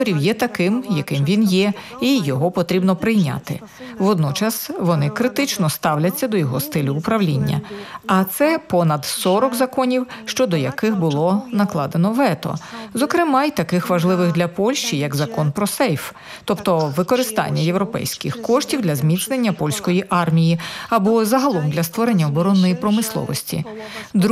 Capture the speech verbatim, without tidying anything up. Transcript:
є таким, яким він є, і його потрібно прийняти. Водночас вони критично ставляться до його стилю управління. А це понад сорок законів, щодо яких було накладено вето. Зокрема, й таких важливих для Польщі, як закон про сейф, тобто використання європейських коштів для зміцнення польської армії або загалом для створення оборонної промисловості.